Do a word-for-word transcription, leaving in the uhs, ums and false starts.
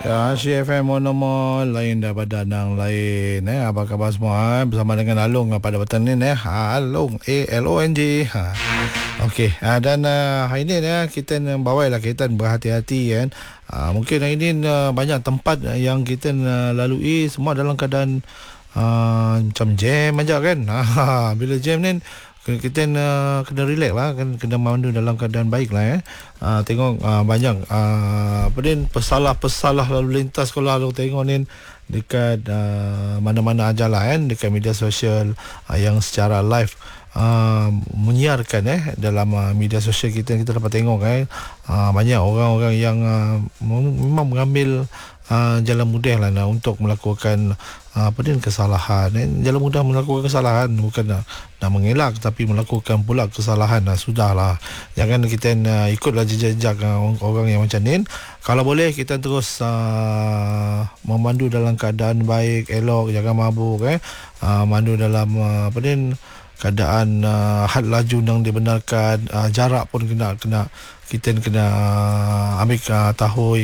Ya, C F M Monomol lain daripada nang lain eh. Apa khabar semua eh? Bersama dengan Along pada petang ni eh. Along A L O N G. Ha. Okey, uh, dan uh, hari ni eh, kita uh, bawailah kita berhati-hati kan. Uh, mungkin hari ni uh, banyak tempat yang kita uh, lalui semua dalam keadaan uh, macam jam aja kan. Bila jam ni kita uh, kena relax lah kan, kena mandu dalam keadaan baik lah eh. Uh, tengok uh, banyak uh, apa ni pesalah-pesalah lalu lintas kalau lu tengok ni dekat uh, mana-mana aja lah kan, dekat media sosial uh, yang secara live uh, menyiarkan eh dalam uh, media sosial kita kita dapat tengok kan, uh, banyak orang-orang yang uh, memang mengambil uh, jalan mudah lah nah, untuk melakukan uh, apa ni kesalahan eh. Jalan mudah melakukan kesalahan bukan nak, nak mengelak tapi melakukan pula kesalahan. Nah, sudahlah, jangan kita uh, ikutlah jejak-jejak uh, orang yang macam ni. Kalau boleh kita terus uh, memandu dalam keadaan baik, elok, jangan mabuk eh. Uh, mandu dalam uh, apa ni keadaan uh, had laju yang dibenarkan, uh, jarak pun kena kena kita kena uh, ambil uh, tahu